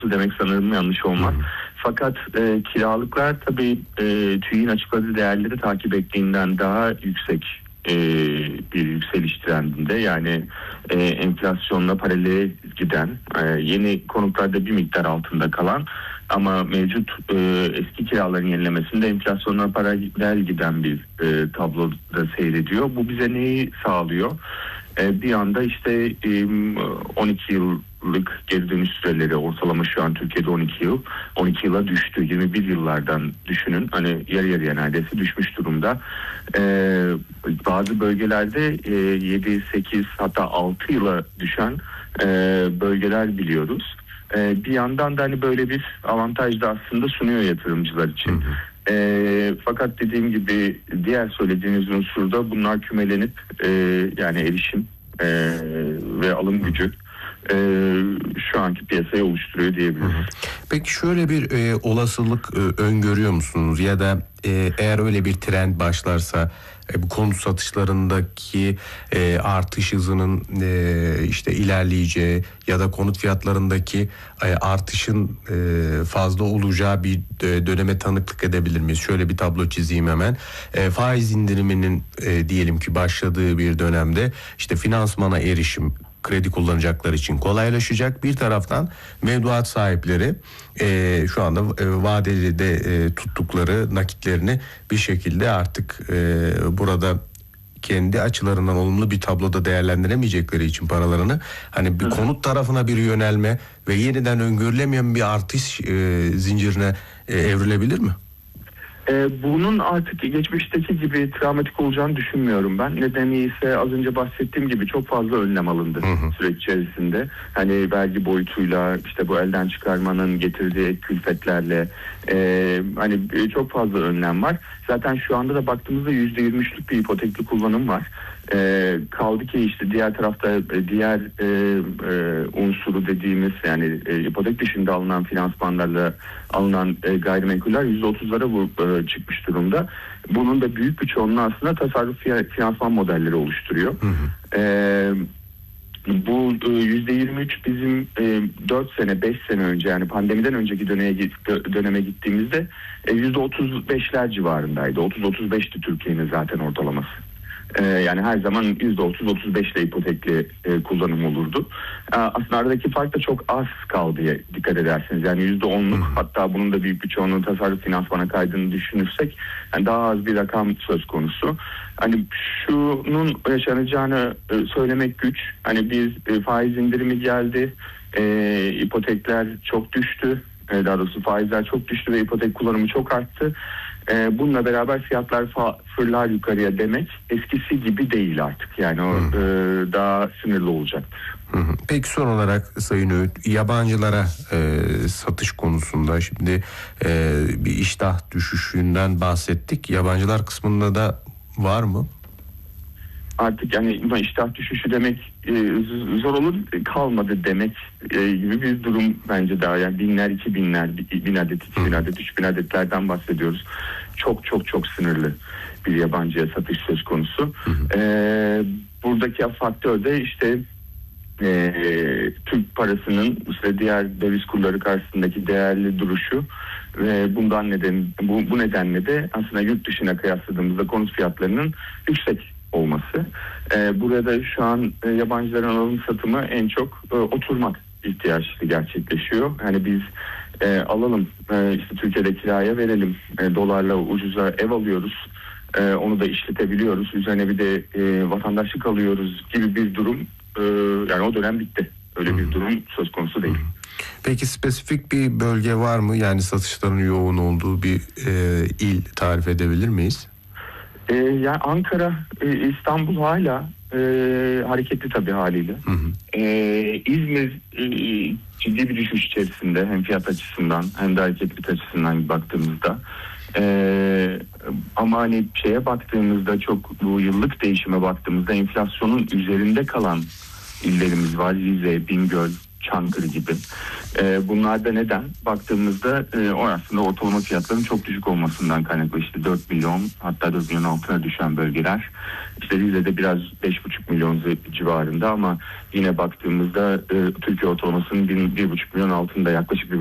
demek sanırım yanlış olmaz. Fakat kiralıklar tabii TÜİ'nin açıkladığı değerleri takip ettiğinden daha yüksek bir yükseliş trendinde, yani enflasyonla paralel giden, yeni konutlarda bir miktar altında kalan ama mevcut eski kiraların yenilemesinde enflasyonla paralel giden bir tabloda seyrediyor. Bu bize neyi sağlıyor? Bir anda işte 12 yıllık geri dönüş süreleri, ortalama şu an Türkiye'de 12 yıla düştü. 21 yıllardan düşünün, hani yarı yarıya neredeyse düşmüş durumda. Bazı bölgelerde 7, 8 hatta 6 yıla düşen bölgeler biliyoruz. Bir yandan da hani böyle bir avantaj da aslında sunuyor yatırımcılar için. Fakat dediğim gibi diğer söylediğiniz unsurda bunlar kümelenip yani erişim ve alım gücü şu anki piyasayı oluşturuyor diyebiliriz. Peki şöyle bir olasılık öngörüyor musunuz? Ya da eğer öyle bir trend başlarsa bu konut satışlarındaki artış hızının işte ilerleyeceği ya da konut fiyatlarındaki artışın fazla olacağı bir döneme tanıklık edebilir miyiz? Şöyle bir tablo çizeyim hemen. Faiz indiriminin diyelim ki başladığı bir dönemde işte finansmana erişim kredi kullanacaklar için kolaylaşacak. Bir taraftan mevduat sahipleri şu anda vadeli de tuttukları nakitlerini bir şekilde artık burada kendi açılarından olumlu bir tabloda değerlendiremeyecekleri için paralarını, hani bir konut tarafına bir yönelme ve yeniden öngörülemeyen bir artış zincirine evrilebilir mi? Bunun artık geçmişteki gibi travmatik olacağını düşünmüyorum ben. Nedeni ise az önce bahsettiğim gibi çok fazla önlem alındı süreç içerisinde. Hani vergi boyutuyla, işte bu elden çıkarmanın getirdiği külfetlerle hani çok fazla önlem var. Zaten şu anda da baktığımızda %23'lük bir ipotekli kullanım var. Kaldı ki işte diğer tarafta diğer unsuru dediğimiz, yani ipotek dışında alınan finansmanlarla alınan gayrimenkuller %30'lara çıkmış durumda. Bunun da büyük bir çoğunluğu aslında tasarruf finansman modelleri oluşturuyor. Bu %23 bizim 4 sene 5 sene önce, yani pandemiden önceki döneme gittiğimizde %35'ler civarındaydı. 30-35'ti Türkiye'nin zaten ortalaması. Yani her zaman %30-35 ile ipotekli kullanım olurdu. Aslında aradaki fark da çok az kaldı dikkat ederseniz. Yani %10'luk, hatta bunun da büyük bir çoğunluğu tasarruf finansmana kaydığını düşünürsek yani daha az bir rakam söz konusu. Hani şunun yaşanacağını söylemek güç. Hani biz faiz indirimi geldi, ipotekler çok düştü. Daha doğrusu faizler çok düştü ve ipotek kullanımı çok arttı. Bununla beraber fiyatlar fırlar yukarıya demek eskisi gibi değil artık. Yani o daha sınırlı olacaktır. Peki son olarak Sayın Öğüt, yabancılara satış konusunda şimdi bir iştah düşüşünden bahsettik. Yabancılar kısmında da var mı? Artık yani iştah düşüşü demek zor olur, kalmadı demek gibi bir durum bence daha. Yani binler, 2000'ler, 1000 adet, 2000 adet, 3000 adetlerden bahsediyoruz. Çok çok çok sınırlı bir yabancıya satış söz konusu. Buradaki faktör de işte Türk parasının işte diğer döviz kurları karşısındaki değerli duruşu ve bu nedenle de aslında yurt dışına kıyasladığımızda konut fiyatlarının yüksek olması. Burada şu an yabancıların alım satımı en çok oturmak ihtiyaçlı gerçekleşiyor. Hani biz alalım, işte Türkiye'de kiraya verelim, dolarla ucuza ev alıyoruz, onu da işletebiliyoruz, üzerine bir de vatandaşlık alıyoruz gibi bir durum, yani o dönem bitti. Öyle bir durum söz konusu değil. Peki spesifik bir bölge var mı? Yani satışların yoğun olduğu bir il tarif edebilir miyiz? Yani Ankara, İstanbul hala hareketli tabii haliyle. İzmir ciddi bir düşüş içerisinde, hem fiyat açısından hem de hareketlilik açısından baktığımızda. Ama hani şeye baktığımızda, çok bu yıllık değişime baktığımızda enflasyonun üzerinde kalan illerimiz var. Rize, Bingöl, Çankırı gibi. Bunlar da neden? Baktığımızda o aslında ortalama fiyatların çok düşük olmasından kaynaklı. İşte 4 milyon hatta 4 milyon altına düşen bölgeler. İşte Rize'de biraz 5,5 milyon civarında ama yine baktığımızda Türkiye ortalamasının 1,5 milyon altında yaklaşık